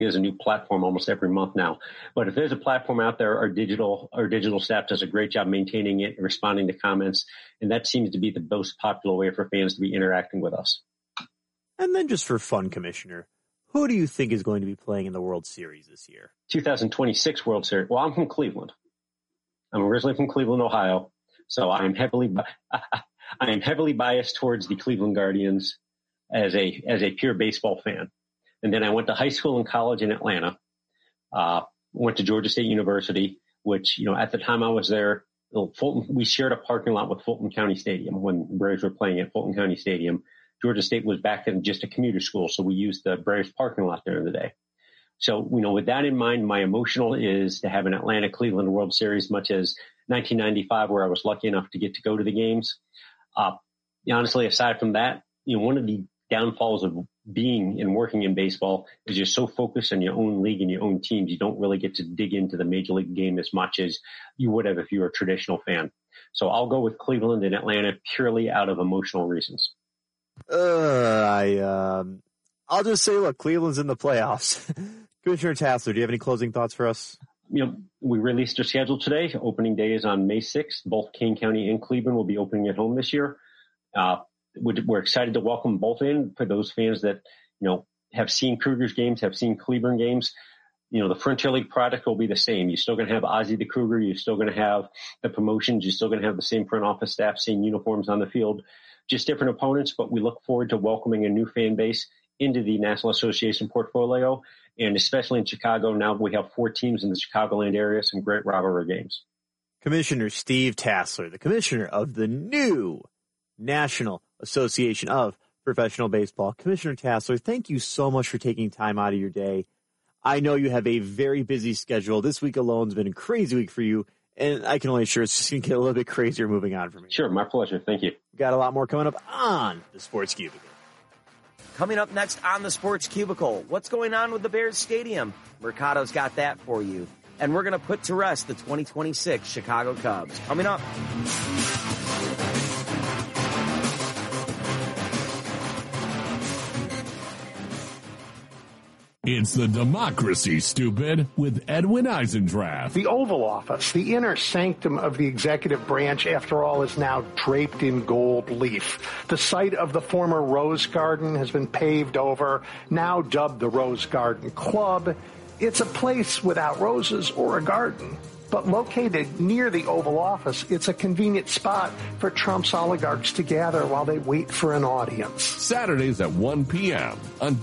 There's a new platform almost every month now. But if there's a platform out there, our digital staff does a great job maintaining it and responding to comments. And that seems to be the most popular way for fans to be interacting with us. And then just for fun, Commissioner, who do you think is going to be playing in the World Series this year? 2026 World Series. Well, I'm from Cleveland. I'm originally from Cleveland, Ohio. So I am heavily biased towards the Cleveland Guardians as a pure baseball fan. And then I went to high school and college in Atlanta. Went to Georgia State University, which, at the time I was there, we shared a parking lot with Fulton County Stadium when the Braves were playing at Fulton County Stadium. Georgia State was back then just a commuter school, so we used the Braves parking lot during the day. So, with that in mind, my emotional is to have an Atlanta-Cleveland World Series, much as 1995, where I was lucky enough to get to go to the games. Honestly, aside from that, one of the downfalls of being and working in baseball is you're so focused on your own league and your own teams, you don't really get to dig into the major league game as much as you would have if you were a traditional fan. So I'll go with Cleveland and Atlanta purely out of emotional reasons. I'll just say, look, Cleveland's in the playoffs. Commissioner Tassler, do you have any closing thoughts for us? We released our schedule today. Opening day is on May 6th. Both Kane County and Cleveland will be opening at home this year. We're excited to welcome both in for those fans that, have seen Cougars games, have seen Cleveland games. The Frontier League product will be the same. You're still going to have Ozzie the Cougar. You're still going to have the promotions. You're still going to have the same front office staff, same uniforms on the field, just different opponents. But we look forward to welcoming a new fan base into the National Association portfolio. And especially in Chicago, now we have 4 teams in the Chicagoland area, some great rivalry games. Commissioner Steve Tassler, the commissioner of the new National Association of Professional Baseball. Commissioner Tassler, thank you so much for taking time out of your day. I know you have a very busy schedule. This week alone has been a crazy week for you, and I can only assure it's just going to get a little bit crazier moving on from here. Sure, my pleasure. Thank you. We've got a lot more coming up on the Sports Cubicle. Coming up next on the Sports Cubicle, what's going on with the Bears Stadium? Mercado's got that for you. And we're going to put to rest the 2026 Chicago Cubs. Coming up. It's the Democracy, Stupid, with Edwin Eisendrath. The Oval Office, the inner sanctum of the executive branch, after all, is now draped in gold leaf. The site of the former Rose Garden has been paved over, now dubbed the Rose Garden Club. It's a place without roses or a garden. But located near the Oval Office, it's a convenient spot for Trump's oligarchs to gather while they wait for an audience. Saturdays at 1 p.m. on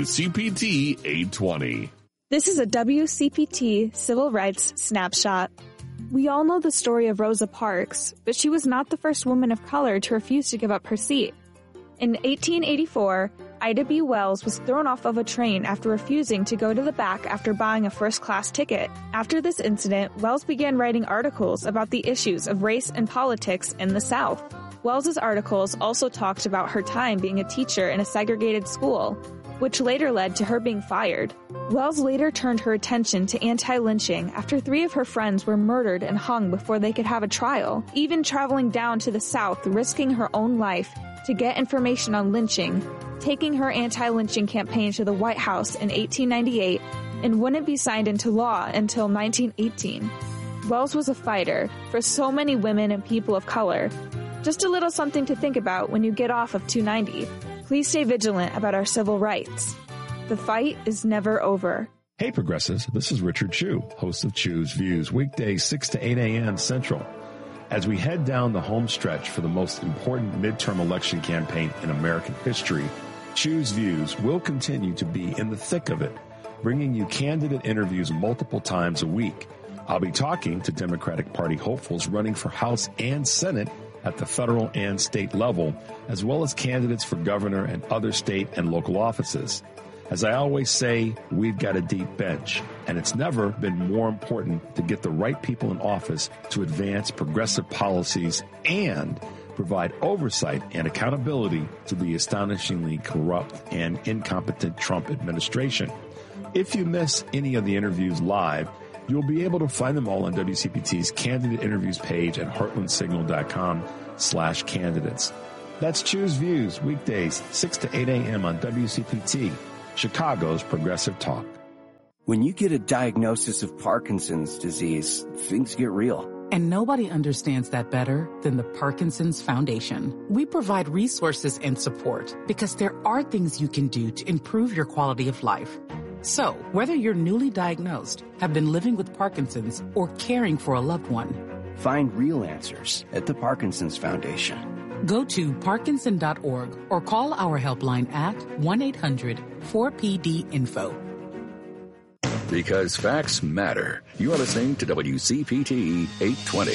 WCPT 820. This is a WCPT Civil Rights Snapshot. We all know the story of Rosa Parks, but she was not the first woman of color to refuse to give up her seat. In 1884, Ida B. Wells was thrown off of a train after refusing to go to the back after buying a first-class ticket. After this incident, Wells began writing articles about the issues of race and politics in the South. Wells's articles also talked about her time being a teacher in a segregated school, which later led to her being fired. Wells later turned her attention to anti-lynching after 3 of her friends were murdered and hung before they could have a trial, even traveling down to the South, risking her own life to get information on lynching, taking her anti-lynching campaign to the White House in 1898, and wouldn't be signed into law until 1918. Wells was a fighter for so many women and people of color. Just a little something to think about when you get off of 290. Please stay vigilant about our civil rights. The fight is never over. Hey progressives, this is Richard Chu, host of Chu's Views, weekdays 6 to 8 a.m. Central. As we head down the home stretch for the most important midterm election campaign in American history, Chu's Views will continue to be in the thick of it, bringing you candidate interviews multiple times a week. I'll be talking to Democratic Party hopefuls running for House and Senate at the federal and state level, as well as candidates for governor and other state and local offices. As I always say, we've got a deep bench, and it's never been more important to get the right people in office to advance progressive policies and provide oversight and accountability to the astonishingly corrupt and incompetent Trump administration. If you miss any of the interviews live, you'll be able to find them all on WCPT's candidate interviews page at heartlandsignal.com/candidates. That's Choose Views, weekdays, 6 to 8 a.m. on WCPT, Chicago's Progressive Talk. When you get a diagnosis of Parkinson's disease, things get real. And nobody understands that better than the Parkinson's Foundation. We provide resources and support because there are things you can do to improve your quality of life. So, whether you're newly diagnosed, have been living with Parkinson's, or caring for a loved one, find real answers at the Parkinson's Foundation. Go to parkinson.org or call our helpline at 1-800-4PD-INFO. Because facts matter. You are listening to WCPT 820.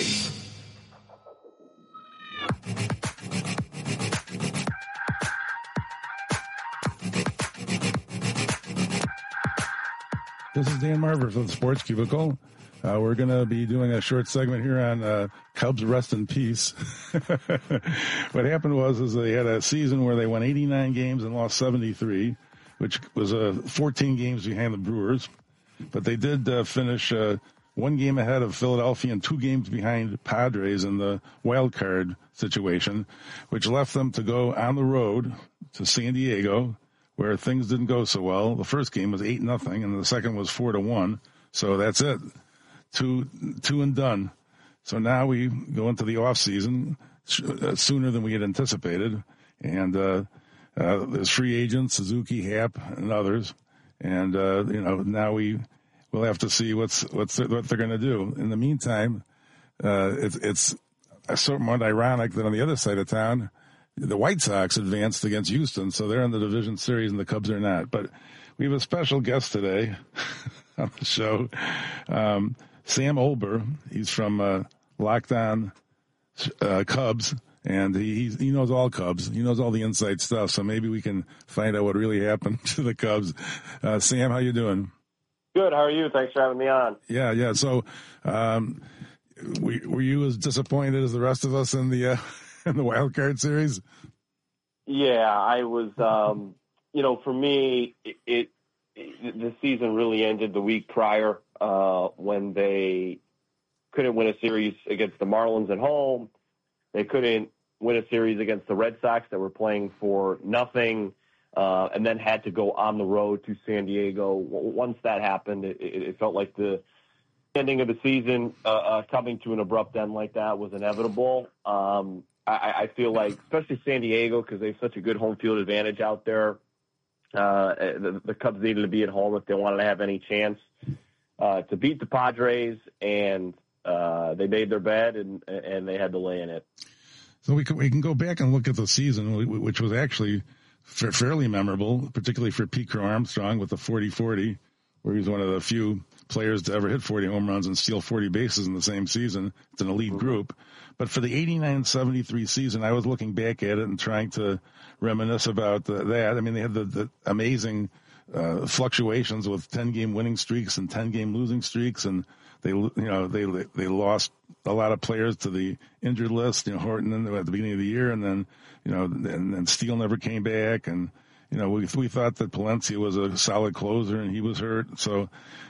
This is Dan Marver from the Sports Cubicle. We're going to be doing a short segment here on Cubs rest in peace. What happened was they had a season where they won 89 games and lost 73, which was 14 games behind the Brewers. But they did finish one game ahead of Philadelphia and 2 games behind Padres in the wild card situation, which left them to go on the road to San Diego, where things didn't go so well. The first game was 8-0, and the second was 4-1. So that's it, two and done. So now we go into the off season sooner than we had anticipated, and there's free agents, Suzuki, Happ, and others. And, now we'll have to see what they're going to do. In the meantime, it's somewhat ironic that on the other side of town, the White Sox advanced against Houston, so they're in the division series and the Cubs are not. But we have a special guest today on the show, Sam Olber. He's from Locked On Cubs. And he knows all Cubs. He knows all the inside stuff. So maybe we can find out what really happened to the Cubs. Sam, how you doing? Good. How are you? Thanks for having me on. Yeah. So, were you as disappointed as the rest of us in the wild card series? Yeah, I was. For me, the season really ended the week prior when they couldn't win a series against the Marlins at home. They couldn't win a series against the Red Sox that were playing for nothing, and then had to go on the road to San Diego. Once that happened, it felt like the ending of the season coming to an abrupt end like that was inevitable. I feel like, especially San Diego, because they have such a good home field advantage out there, the Cubs needed to be at home if they wanted to have any chance to beat the Padres, and they made their bed and they had to lay in it. So we can go back and look at the season, which was actually fairly memorable, particularly for Pete Crow Armstrong with the 40-40, where he was one of the few players to ever hit 40 home runs and steal 40 bases in the same season. It's an elite group. But for the 89-73 season, I was looking back at it and trying to reminisce about that. I mean, they had the amazing fluctuations with 10-game winning streaks and 10-game losing streaks, and they lost a lot of players to the injured list. Horton at the beginning of the year, and then and then Steele never came back, and we thought that Palencia was a solid closer, and he was hurt. So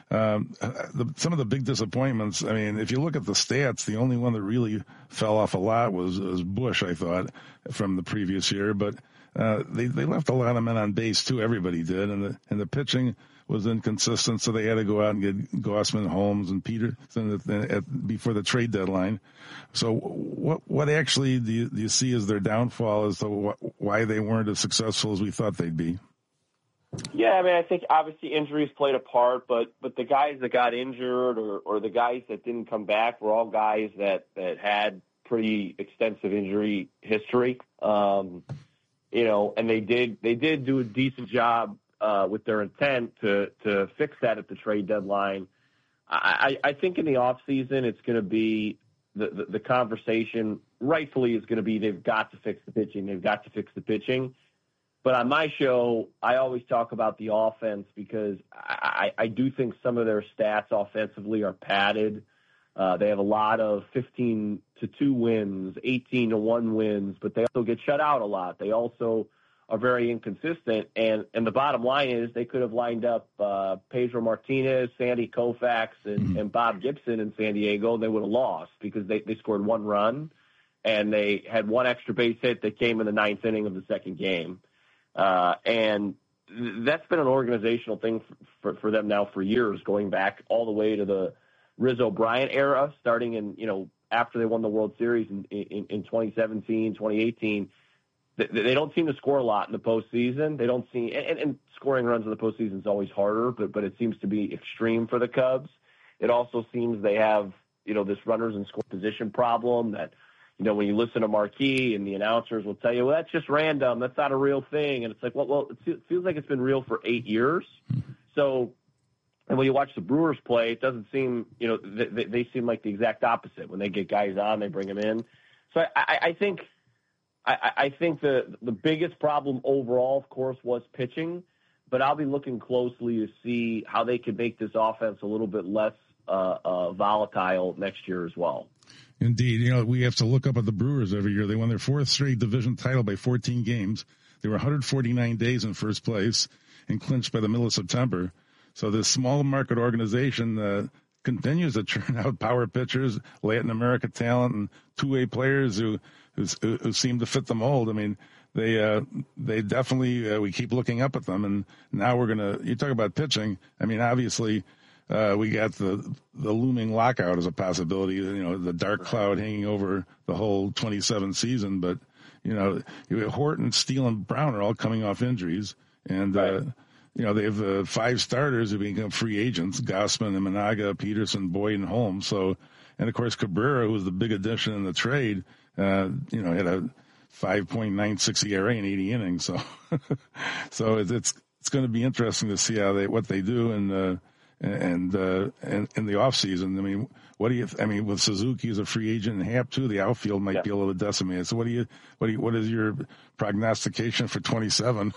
some of the big disappointments. I mean, if you look at the stats, the only one that really fell off a lot was Bush, I thought, from the previous year. But they left a lot of men on base too. Everybody did, and the pitching was inconsistent, so they had to go out and get Gausman, Holmes, and Peterson before the trade deadline. So what actually do you see as their downfall as to why they weren't as successful as we thought they'd be? Yeah, I mean, I think obviously injuries played a part, but the guys that got injured or the guys that didn't come back were all guys that had pretty extensive injury history. And they did do a decent job with their intent to fix that at the trade deadline. I think in the off season, it's going to be the conversation rightfully is going to be they've got to fix the pitching. They've got to fix the pitching. But on my show, I always talk about the offense because I do think some of their stats offensively are padded. They have a lot of 15-2 wins, 18-1 wins, but they also get shut out a lot. They also are very inconsistent. And the bottom line is they could have lined up Pedro Martinez, Sandy Koufax, and Bob Gibson in San Diego. They would have lost because they scored one run, and they had one extra base hit that came in the ninth inning of the second game. And that's been an organizational thing for them now for years, going back all the way to the Rizzo Bryant era, starting in, after they won the World Series in 2017, 2018. They don't seem to score a lot in the postseason. They don't seem, and scoring runs in the postseason is always harder, but it seems to be extreme for the Cubs. It also seems they have, this runners in score position problem that, when you listen to Marquee and the announcers will tell you, well, that's just random. That's not a real thing. And it's like, well, it feels like it's been real for 8 years. So, and when you watch the Brewers play, it doesn't seem, they seem like the exact opposite. When they get guys on, they bring them in. So I think the biggest problem overall, of course, was pitching, but I'll be looking closely to see how they can make this offense a little bit less volatile next year as well. Indeed. We have to look up at the Brewers every year. They won their 4th straight division title by 14 games. They were 149 days in first place and clinched by the middle of September. So this small market organization continues to churn out power pitchers, Latin America talent, and two-way players who seem to fit the mold. I mean, they definitely, we keep looking up at them. And now you talk about pitching. I mean, obviously, we got the looming lockout as a possibility, the dark cloud hanging over the whole 27 season. But, Horton, Steele, and Brown are all coming off injuries. And, right. They have 5 starters who become free agents, Gausman, Imanaga, Peterson, Boyd, and Holmes. So, and of course, Cabrera, who was the big addition in the trade, had a 5.96 ERA in 80 innings. So, so it's going to be interesting to see what they do and in the off season. I mean, with Suzuki as a free agent and Happ too, the outfield might be a little decimated. So what is your prognostication for 27?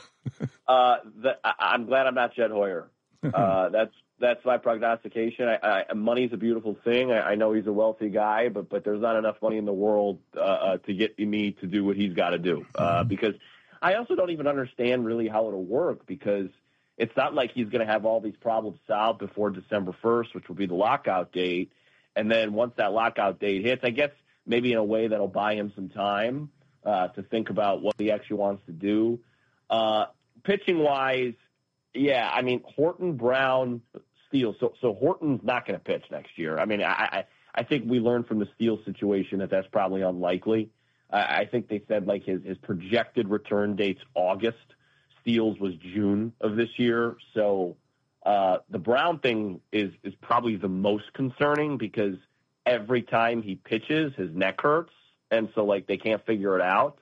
I'm glad I'm not Jed Hoyer. That's my prognostication. Money's a beautiful thing. I know he's a wealthy guy, but there's not enough money in the world to get me to do what he's got to do. Because I also don't even understand really how it'll work, because it's not like he's going to have all these problems solved before December 1st, which will be the lockout date. And then once that lockout date hits, I guess maybe in a way that'll buy him some time to think about what he actually wants to do. Pitching wise, yeah, I mean, Horton, Brown, Steele. So Horton's not going to pitch next year. I mean, I think we learned from the Steele situation that that's probably unlikely. I think they said like his projected return date's August. Steele's was June of this year. So the Brown thing is probably the most concerning, because every time he pitches, his neck hurts. And so, like, they can't figure it out.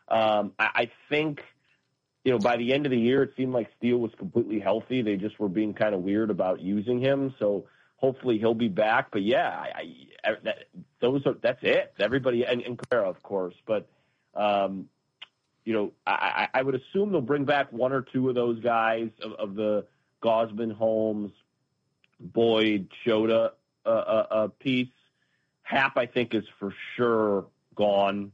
I think, by the end of the year, it seemed like Steele was completely healthy. They just were being kind of weird about using him. So hopefully he'll be back. But, yeah, that's it. Everybody, and Cabrera, of course. But, I would assume they'll bring back one or two of those guys of the Gausman, Holmes, Boyd, Shota piece. Happ, I think, is for sure gone.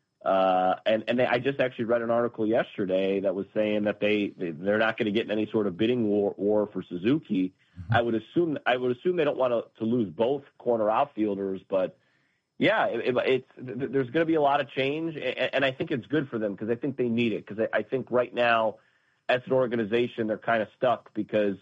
I just actually read an article yesterday that was saying that they're not going to get in any sort of bidding war for Suzuki. Mm-hmm. I would assume they don't want to lose both corner outfielders, but yeah, there's going to be a lot of change, and I think it's good for them, because I think they need it. Because I think right now, as an organization, they're kind of stuck, because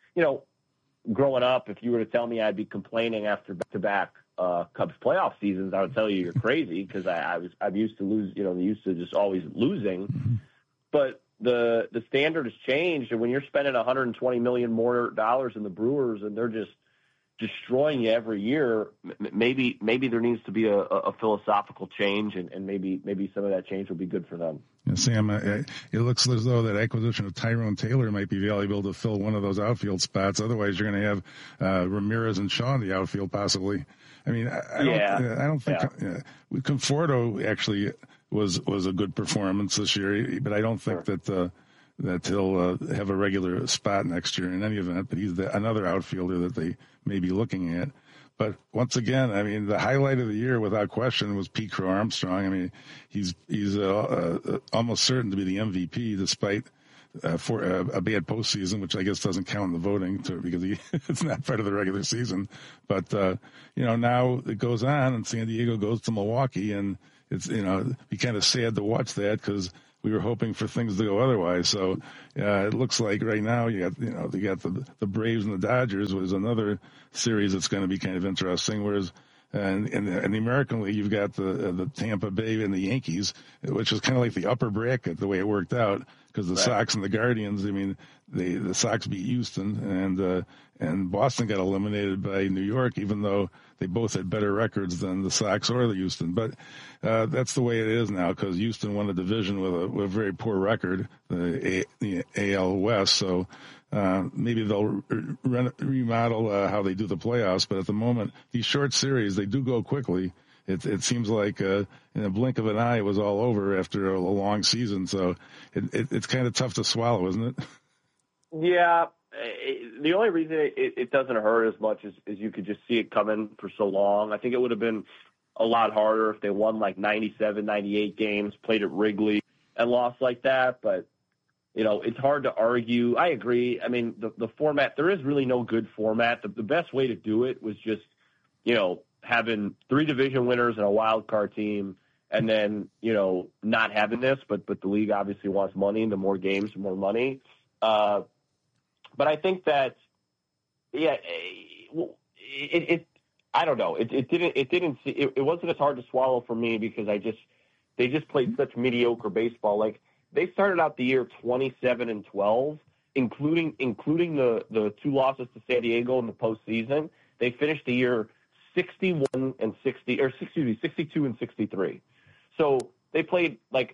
growing up, if you were to tell me I'd be complaining after back-to-back Cubs playoff seasons, I would tell you you're crazy, because I'm used to lose. Used to just always losing. Mm-hmm. But the standard has changed, and when you're spending $120 million more dollars in the Brewers, and they're just destroying you every year, maybe there needs to be a philosophical change, and maybe some of that change will be good for them. Yeah, Sam, it looks as though that acquisition of Tyrone Taylor might be valuable to fill one of those outfield spots. Otherwise, you're going to have Ramirez and Shaw in the outfield possibly. I mean, I don't think Conforto actually was a good performance this year, but I don't think that he'll have a regular spot next year in any event. But he's another outfielder that they may be looking at. But once again, I mean, the highlight of the year without question was Pete Crow Armstrong. I mean, he's almost certain to be the MVP, despite for a bad postseason, which I guess doesn't count in the voting because it's not part of the regular season. But now it goes on, and San Diego goes to Milwaukee, and it's be kind of sad to watch that, because we were hoping for things to go otherwise. So it looks like right now you got the Braves and the Dodgers was another series that's going to be kind of interesting. Whereas and in the American League, you've got the Tampa Bay and the Yankees, which is kind of like the upper bracket the way it worked out, because the Sox and the Guardians. I mean, the Sox beat Houston, and Boston got eliminated by New York, even though they both had better records than the Sox or the Houston. But that's the way it is now, because Houston won a division with a very poor record, the AL West. So maybe they'll remodel how they do the playoffs. But at the moment, these short series, they do go quickly. It seems like in a blink of an eye, it was all over after a long season. So it's kind of tough to swallow, isn't it? Yeah. The only reason it doesn't hurt as much is you could just see it coming for so long. I think it would have been a lot harder if they won like 97, 98 games, played at Wrigley, and lost like that. But, it's hard to argue. I agree. I mean, the format, there is really no good format. The best way to do it was just, having 3 division winners and a wild card team, and then, not having this. But the league obviously wants money, and the more games, the more money. But I think that, I don't know. It wasn't as hard to swallow for me because they just played such mediocre baseball. Like, they started out the year 27-12, including the 2 losses to San Diego in the postseason. They finished the year 62-63. So they played like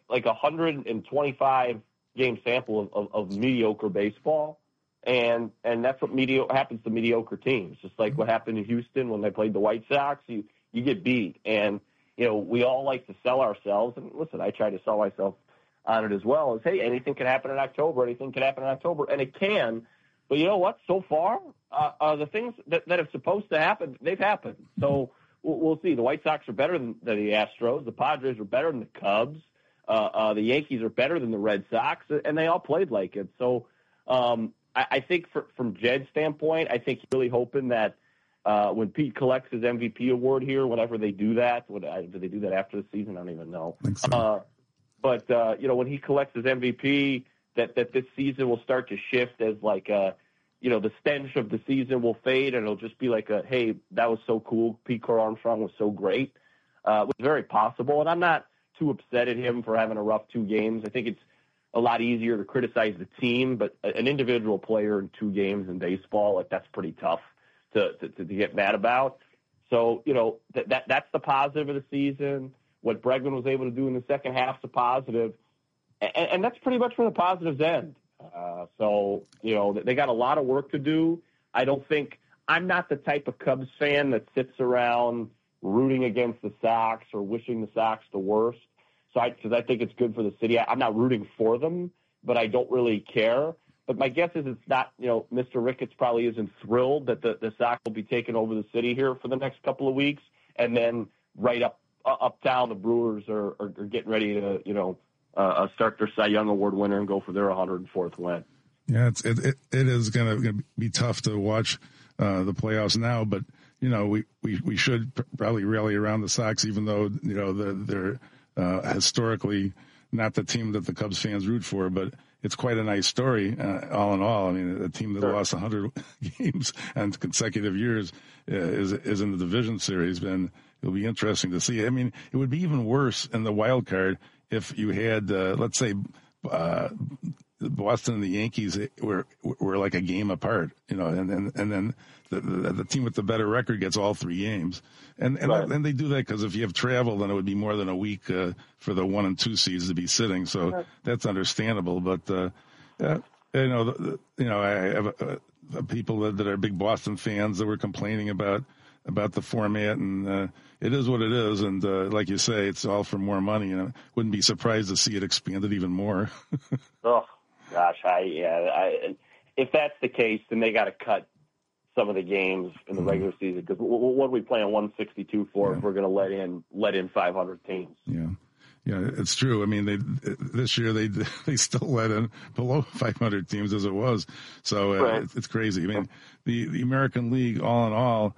125 game sample of mediocre baseball. And that's what happens to mediocre teams. Just like what happened in Houston when they played the White Sox, you get beat. And, we all like to sell ourselves. And listen, I try to sell myself on it as well. Is, hey, anything can happen in October. Anything can happen in October. And it can. But you know what? So far, the things that are supposed to happen, they've happened. So we'll see. The White Sox are better than the Astros. The Padres are better than the Cubs. The Yankees are better than the Red Sox. And they all played like it. So, I think from Jed's standpoint, I think he's really hoping that when Pete collects his MVP award here, whenever they do that, do they do that after the season? I don't even know. I think so. But when he collects his MVP, that this season will start to shift as like the stench of the season will fade, and it'll just be like hey, that was so cool. Pete Crow Armstrong was so great. It was very possible, and I'm not too upset at him for having a rough 2 games. I think it's a lot easier to criticize the team, but an individual player in 2 games in baseball, like, that's pretty tough to get mad about. So, that's the positive of the season. What Bregman was able to do in the second half is a positive. And that's pretty much where the positives end. So, they got a lot of work to do. I'm not the type of Cubs fan that sits around rooting against the Sox or wishing the Sox the worst. Because I think it's good for the city. I'm not rooting for them, but I don't really care. But my guess is it's not, Mr. Ricketts probably isn't thrilled that the Sox will be taking over the city here for the next couple of weeks. And then right uptown, the Brewers are getting ready to, start their Cy Young Award winner and go for their 104th win. Yeah, it is going to be tough to watch the playoffs now, but, we should probably rally around the Sox, even though, they're historically not the team that the Cubs fans root for, but it's quite a nice story, all in all. I mean, a team that lost 100 games on consecutive years is in the division series, and it'll be interesting to see. I mean, it would be even worse in the wild card if you had, let's say, Boston and the Yankees were like a game apart, and then the team with the better record gets all 3 games. And they do that because if you have travel, then it would be more than a week for the 1 and 2 seeds to be sitting. So that's understandable. But I have people that are big Boston fans that were complaining about the format, and it is what it is. And like you say, it's all for more money. And I wouldn't be surprised to see it expanded even more. Oh gosh, if that's the case, then they got to cut some of the games in the regular season, because what are we playing 162 for if we're going to let in 500 teams? Yeah, it's true. I mean, this year they still let in below 500 teams as it was, so it's crazy. I mean, the American League, all in all,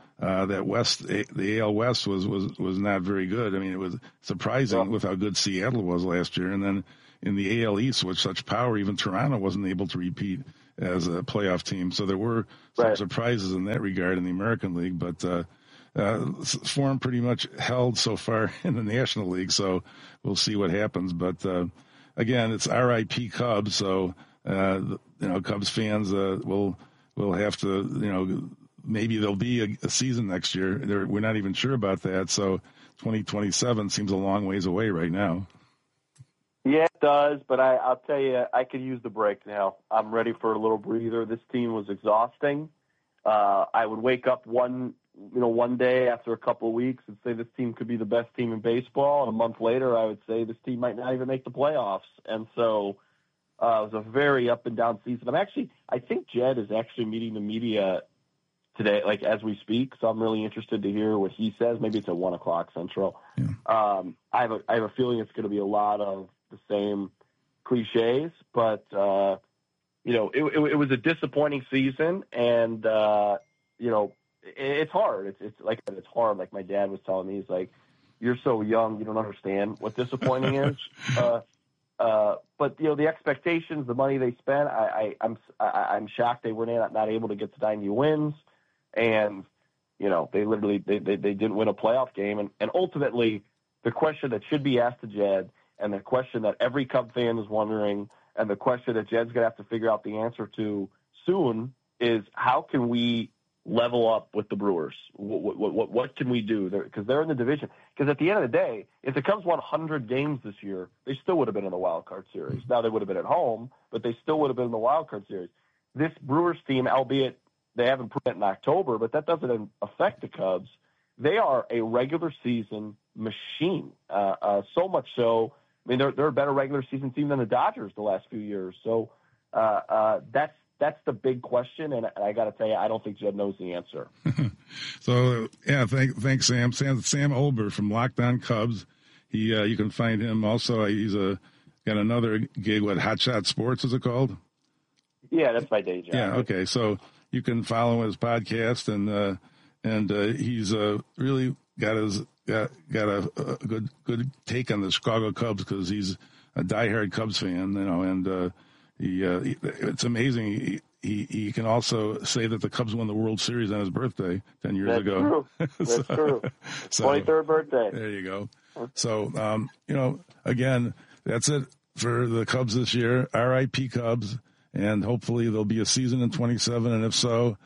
the AL West was not very good. I mean, it was surprising with how good Seattle was last year, and then in the AL East with such power. Even Toronto wasn't able to repeat as a playoff team. So there were some surprises in that regard in the American League, but form pretty much held so far in the National League. So we'll see what happens. But again, it's RIP Cubs. So Cubs fans will have to maybe there'll be a season next year. We're not even sure about that. So 2027 seems a long ways away right now. Yeah, it does, but I'll tell you, I could use the break now. I'm ready for a little breather. This team was exhausting. I would wake up one day after a couple of weeks and say this team could be the best team in baseball, and a month later I would say this team might not even make the playoffs. And so it was a very up and down season. I think Jed is actually meeting the media today, like as we speak. So I'm really interested to hear what he says. Maybe it's at 1:00 Central. Yeah. I have a feeling it's going to be a lot of the same cliches, but it was a disappointing season, and it's hard. It's hard. Like my dad was telling me, he's like, "You're so young, you don't understand what disappointing is." But the expectations, the money they spent, I'm shocked they were not able to get to 90 wins, and they literally they didn't win a playoff game, and ultimately the question that should be asked to Jed, and the question that every Cub fan is wondering, and the question that Jed's going to have to figure out the answer to soon, is how can we level up with the Brewers? What can we do? Because they're in the division. Because at the end of the day, if the Cubs won 100 games this year, they still would have been in the wild card series. Now they would have been at home, but they still would have been in the wild card series. This Brewers team, albeit they haven't proved it in October, but that doesn't affect the Cubs. They are a regular season machine. So much so, I mean, they're a better regular season team than the Dodgers the last few years. So that's the big question, and I got to tell you, I don't think Jed knows the answer. So, yeah, thanks, Sam. Sam Olber from Locked On Cubs. You can find him also. He's got another gig, Hot Shot Sports is it called? Yeah, that's my day job. Yeah, okay. So you can follow his podcast, and he's really got a good take on the Chicago Cubs because he's a diehard Cubs fan, and it's amazing. He can also say that the Cubs won the World Series on his birthday 10 years ago. That's true. 23rd birthday. There you go. So, again, that's it for the Cubs this year. RIP Cubs, and hopefully there'll be a season in 27, and if so,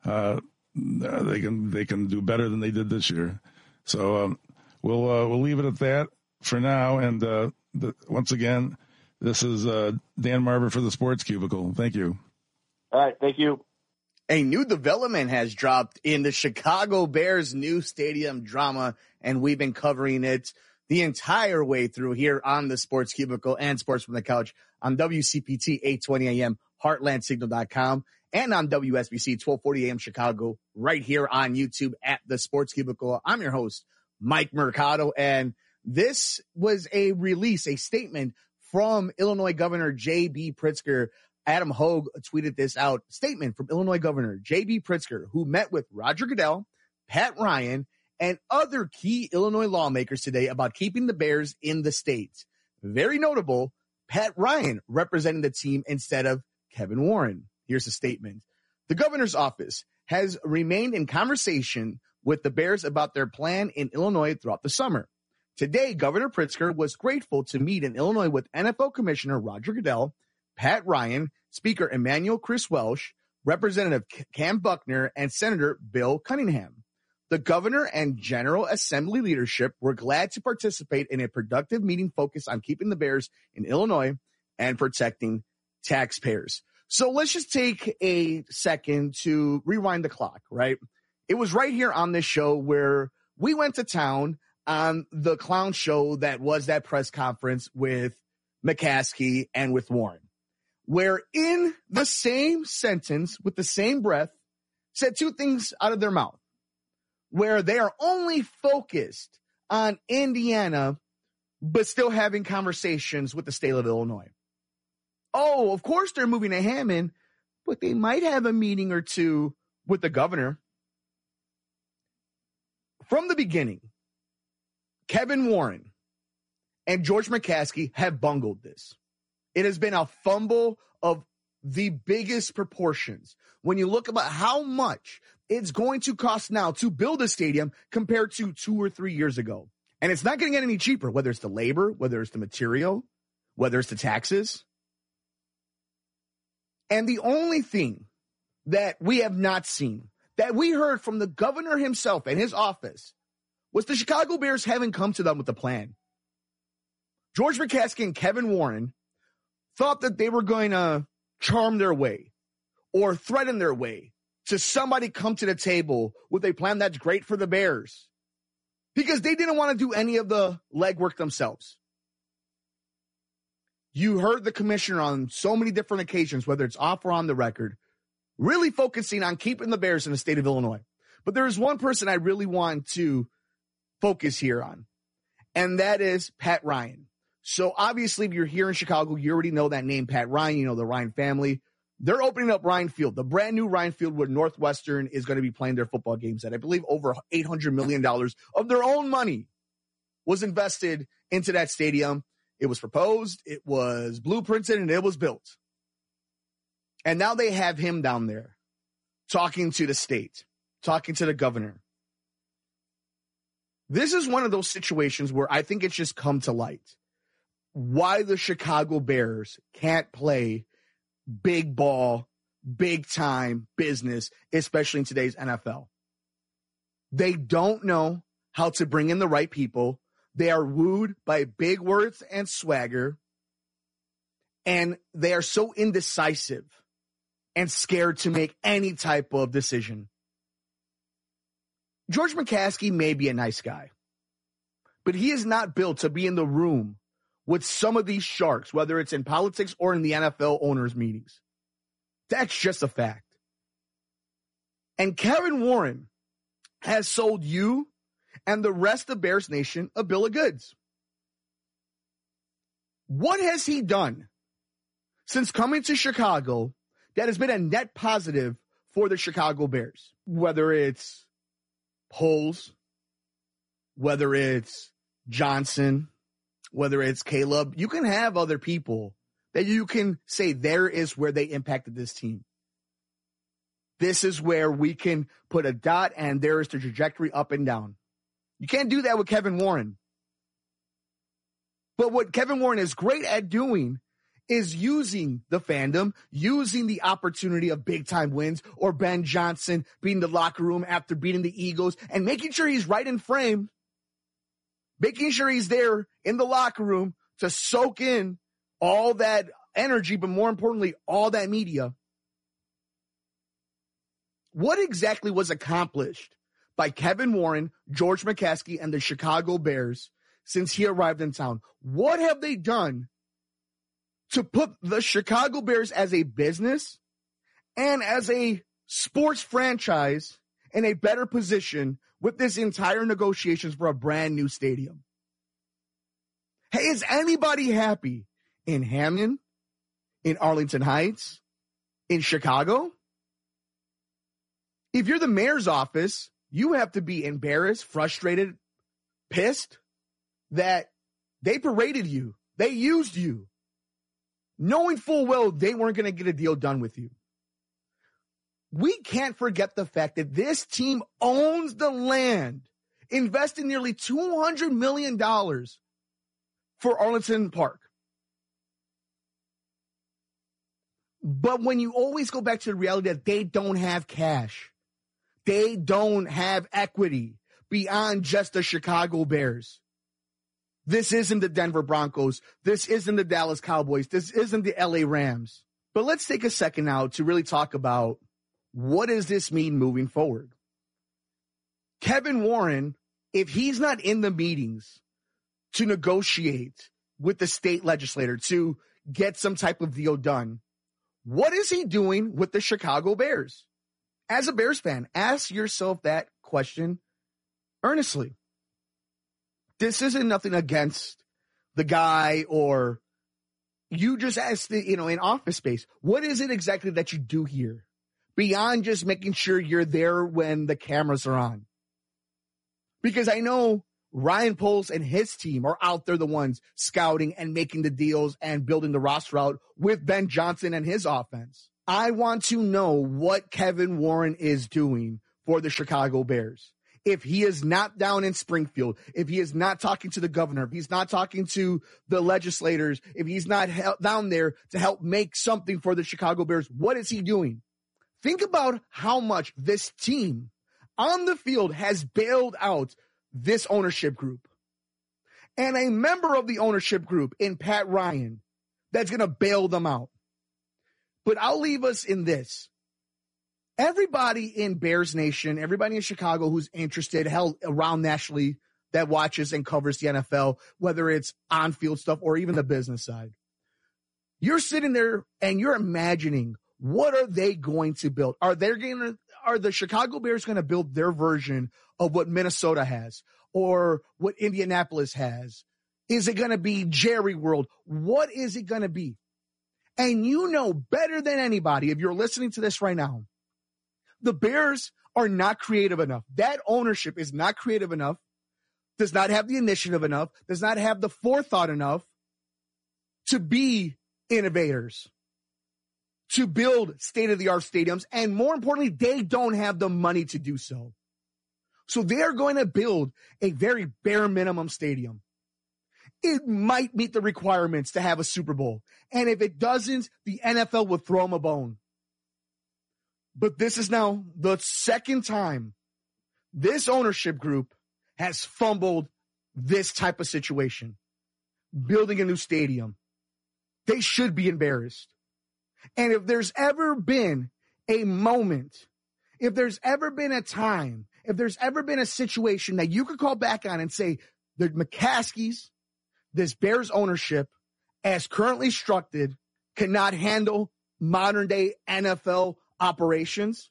they can do better than they did this year. So we'll leave it at that for now. And once again, this is Dan Marver for the Sports Cubicle. Thank you. All right, thank you. A new development has dropped in the Chicago Bears' new stadium drama, and we've been covering it the entire way through here on the Sports Cubicle and Sports from the Couch on WCPT 820 AM, HeartlandSignal.com, and on WSBC 1240 AM Chicago right here on YouTube at the Sports Cubicle. I'm your host, Mike Mercado, and this was a statement from Illinois Governor J.B. Pritzker. Adam Hogue tweeted this out. Statement from Illinois Governor J.B. Pritzker, who met with Roger Goodell, Pat Ryan, and other key Illinois lawmakers today about keeping the Bears in the state. Very notable, Pat Ryan representing the team instead of Kevin Warren. Here's a statement. The governor's office has remained in conversation with the Bears about their plan in Illinois throughout the summer. Today, Governor Pritzker was grateful to meet in Illinois with NFL Commissioner Roger Goodell, Pat Ryan, Speaker Emmanuel Chris Welsh, Representative Cam Buckner, and Senator Bill Cunningham. The governor and General Assembly leadership were glad to participate in a productive meeting focused on keeping the Bears in Illinois and protecting taxpayers. So let's just take a second to rewind the clock, right? It was right here on this show where we went to town on the clown show that was that press conference with McCaskey and with Warren, where in the same sentence, with the same breath, said two things out of their mouth, where they are only focused on Indiana, but still having conversations with the state of Illinois. Oh, of course they're moving to Hammond, but they might have a meeting or two with the governor. From the beginning, Kevin Warren and George McCaskey have bungled this. It has been a fumble of the biggest proportions. When you look about how much it's going to cost now to build a stadium compared to 2 or 3 years ago. And it's not going to get any cheaper, whether it's the labor, whether it's the material, whether it's the taxes. And the only thing that we have not seen, that we heard from the governor himself and his office, was the Chicago Bears haven't come to them with a plan. George McCaskey and Kevin Warren thought that they were going to charm their way or threaten their way to somebody come to the table with a plan that's great for the Bears, because they didn't want to do any of the legwork themselves. You heard the commissioner on so many different occasions, whether it's off or on the record, really focusing on keeping the Bears in the state of Illinois. But there is one person I really want to focus here on, and that is Pat Ryan. So obviously, if you're here in Chicago, you already know that name, Pat Ryan. You know the Ryan family. They're opening up Ryan Field, the brand new Ryan Field where Northwestern is going to be playing their football games at. I believe over $800 million of their own money was invested into that stadium. It was proposed, it was blueprinted, and it was built. And now they have him down there talking to the state, talking to the governor. This is one of those situations where I think it's just come to light why the Chicago Bears can't play big ball, big time business, especially in today's NFL. They don't know how to bring in the right people. They are wooed by big words and swagger, and they are so indecisive and scared to make any type of decision. George McCaskey may be a nice guy, but he is not built to be in the room with some of these sharks, whether it's in politics or in the NFL owners' meetings. That's just a fact. And Kevin Warren has sold you and the rest of Bears Nation a bill of goods. What has he done since coming to Chicago that has been a net positive for the Chicago Bears? Whether it's Poles, whether it's Johnson, whether it's Caleb, you can have other people that you can say there is where they impacted this team. This is where we can put a dot and there is the trajectory up and down. You can't do that with Kevin Warren. But what Kevin Warren is great at doing is using the fandom, using the opportunity of big-time wins, or Ben Johnson being in the locker room after beating the Eagles and making sure he's right in frame, making sure he's there in the locker room to soak in all that energy, but more importantly, all that media. What exactly was accomplished by Kevin Warren, George McCaskey, and the Chicago Bears since he arrived in town? What have they done to put the Chicago Bears as a business and as a sports franchise in a better position with this entire negotiations for a brand new stadium? Hey, is anybody happy in Hammond, in Arlington Heights, in Chicago? If you're the mayor's office, you have to be embarrassed, frustrated, pissed that they paraded you. They used you, knowing full well they weren't going to get a deal done with you. We can't forget the fact that this team owns the land, investing nearly $200 million for Arlington Park. But when you always go back to the reality that they don't have cash, they don't have equity beyond just the Chicago Bears. This isn't the Denver Broncos. This isn't the Dallas Cowboys. This isn't the LA Rams. But let's take a second now to really talk about what does this mean moving forward. Kevin Warren, if he's not in the meetings to negotiate with the state legislator to get some type of deal done, what is he doing with the Chicago Bears? As a Bears fan, ask yourself that question earnestly. This isn't nothing against the guy, or you just ask in Office Space, what is it exactly that you do here beyond just making sure you're there when the cameras are on? Because I know Ryan Poles and his team are out there the ones scouting and making the deals and building the roster out with Ben Johnson and his offense. I want to know what Kevin Warren is doing for the Chicago Bears. If he is not down in Springfield, if he is not talking to the governor, if he's not talking to the legislators, if he's not down there to help make something for the Chicago Bears, what is he doing? Think about how much this team on the field has bailed out this ownership group. And a member of the ownership group in Pat Ryan that's going to bail them out. But I'll leave us in this. Everybody in Bears Nation, everybody in Chicago who's interested, held around nationally, that watches and covers the NFL, whether it's on-field stuff or even the business side. You're sitting there and you're imagining, what are they going to build? Are the Chicago Bears going to build their version of what Minnesota has or what Indianapolis has? Is it going to be Jerry World? What is it going to be? And you know better than anybody, if you're listening to this right now, the Bears are not creative enough. That ownership is not creative enough, does not have the initiative enough, does not have the forethought enough to be innovators, to build state-of-the-art stadiums, and more importantly, they don't have the money to do so. So they're going to build a very bare minimum stadium. It might meet the requirements to have a Super Bowl, and if it doesn't, the NFL will throw them a bone. But this is now the second time this ownership group has fumbled this type of situation, building a new stadium. They should be embarrassed. And if there's ever been a moment, if there's ever been a time, if there's ever been a situation that you could call back on and say, the McCaskies, this Bears ownership, as currently structured, cannot handle modern day NFL operations,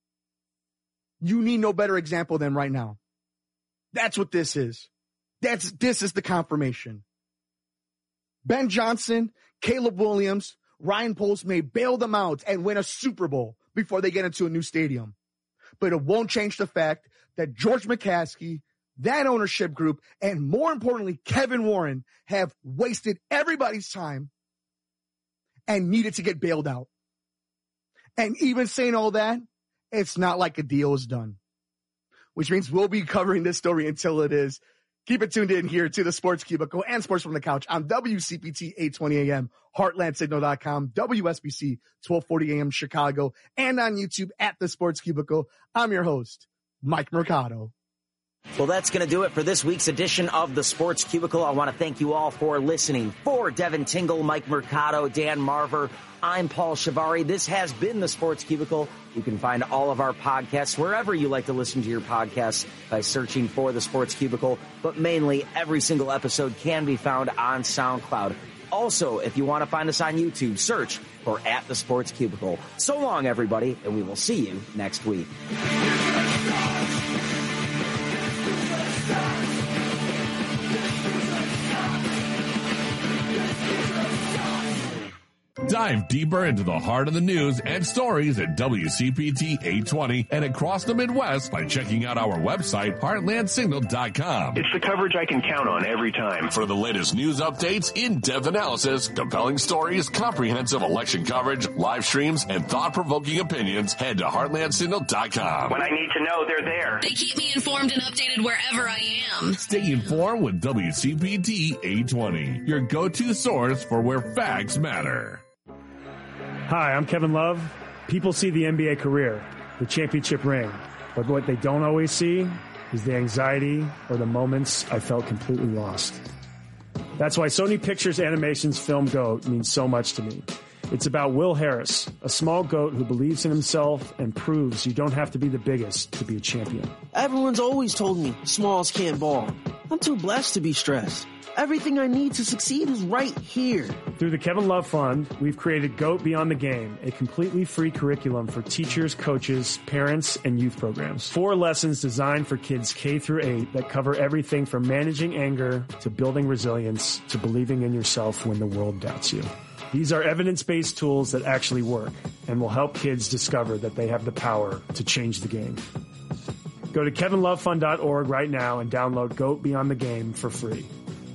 you need no better example than right now. That's what this is. This is the confirmation. Ben Johnson, Caleb Williams, Ryan Poles may bail them out and win a Super Bowl before they get into a new stadium. But it won't change the fact that George McCaskey, that ownership group, and more importantly, Kevin Warren have wasted everybody's time and needed to get bailed out. And even saying all that, it's not like a deal is done, which means we'll be covering this story until it is. Keep it tuned in here to the Sports Cubicle and Sports from the Couch on WCPT 820 AM, HeartlandSignal.com, WSBC 1240 AM Chicago, and on YouTube at the Sports Cubicle. I'm your host, Mike Mercado. Well, that's going to do it for this week's edition of the Sports Cubicle. I want to thank you all for listening. For Devin Tingle, Mike Mercado, Dan Marver, I'm Paul Shivari. This has been the Sports Cubicle. You can find all of our podcasts wherever you like to listen to your podcasts by searching for the Sports Cubicle. But mainly, every single episode can be found on SoundCloud. Also, if you want to find us on YouTube, search for @the Sports Cubicle. So long, everybody, and we will see you next week. Dive deeper into the heart of the news and stories at WCPT 820 and across the Midwest by checking out our website, heartlandsignal.com. It's the coverage I can count on every time. For the latest news updates, in-depth analysis, compelling stories, comprehensive election coverage, live streams, and thought-provoking opinions, head to heartlandsignal.com. When I need to know, they're there. They keep me informed and updated wherever I am. Stay informed with WCPT 820, your go-to source for where facts matter. Hi, I'm Kevin Love. People see the NBA career, the championship ring, but what they don't always see is the anxiety or the moments I felt completely lost. That's why Sony Pictures Animation's film GOAT means so much to me. It's about Will Harris, a small goat who believes in himself and proves you don't have to be the biggest to be a champion. Everyone's always told me smalls can't ball. I'm too blessed to be stressed. Everything I need to succeed is right here. Through the Kevin Love Fund, we've created GOAT Beyond the Game, a completely free curriculum for teachers, coaches, parents, and youth programs. 4 lessons designed for kids K through 8 that cover everything from managing anger to building resilience to believing in yourself when the world doubts you. These are evidence-based tools that actually work and will help kids discover that they have the power to change the game. Go to kevinlovefund.org right now and download Goat Beyond the Game for free.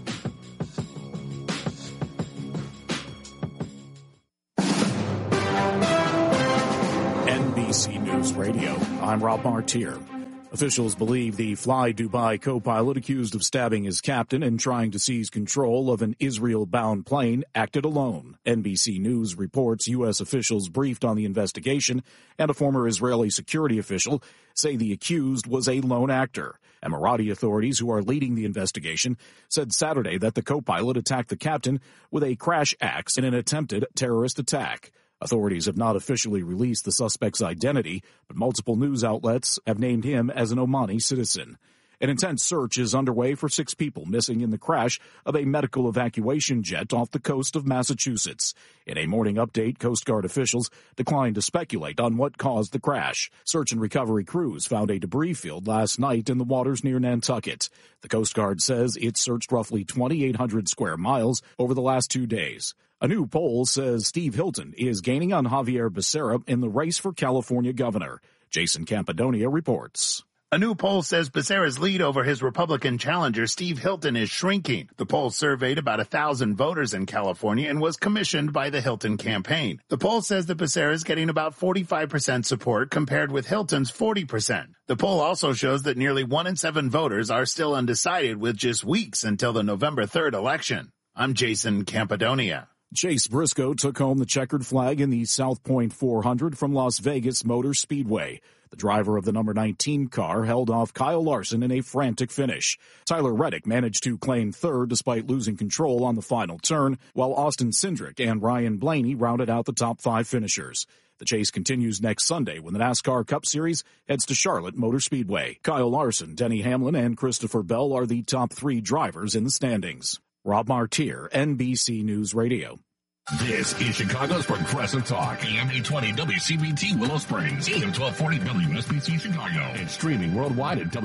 NBC News Radio, I'm Rob Martier. Officials believe the Fly Dubai co-pilot accused of stabbing his captain and trying to seize control of an Israel-bound plane acted alone. NBC News reports U.S. officials briefed on the investigation and a former Israeli security official say the accused was a lone actor. Emirati authorities who are leading the investigation said Saturday that the co-pilot attacked the captain with a crash axe in an attempted terrorist attack. Authorities have not officially released the suspect's identity, but multiple news outlets have named him as an Omani citizen. An intense search is underway for 6 people missing in the crash of a medical evacuation jet off the coast of Massachusetts. In a morning update, Coast Guard officials declined to speculate on what caused the crash. Search and recovery crews found a debris field last night in the waters near Nantucket. The Coast Guard says it searched roughly 2,800 square miles over the last 2 days. A new poll says Steve Hilton is gaining on Javier Becerra in the race for California governor. Jason Campidonia reports. A new poll says Becerra's lead over his Republican challenger, Steve Hilton, is shrinking. The poll surveyed about 1,000 voters in California and was commissioned by the Hilton campaign. The poll says that Becerra is getting about 45% support compared with Hilton's 40%. The poll also shows that nearly 1 in 7 voters are still undecided with just weeks until the November 3rd election. I'm Jason Campidonia. Chase Briscoe took home the checkered flag in the South Point 400 from Las Vegas Motor Speedway. The driver of the number 19 car held off Kyle Larson in a frantic finish. Tyler Reddick managed to claim third despite losing control on the final turn, while Austin Cindric and Ryan Blaney rounded out the top 5 finishers. The chase continues next Sunday when the NASCAR Cup Series heads to Charlotte Motor Speedway. Kyle Larson, Denny Hamlin, and Christopher Bell are the top 3 drivers in the standings. Rob Martier, NBC News Radio. This is Chicago's Progressive Talk. AM 820 WCPT Willow Springs. AM 1240 WSBC Chicago. And streaming worldwide at